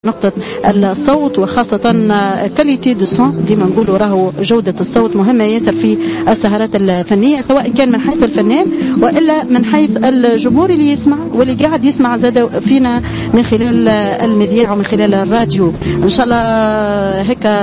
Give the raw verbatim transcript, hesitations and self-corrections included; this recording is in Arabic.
نقطة الصوت وخاصة كاليتي دو سون، ديما نقولوا راهو جودة الصوت مهمة ياسر في السهرات الفنية، سواء كان من حيث الفنان وإلا من حيث الجمهور اللي يسمع واللي قاعد يسمع زاد فينا من خلال المذياع ومن خلال الراديو. إن شاء الله هيك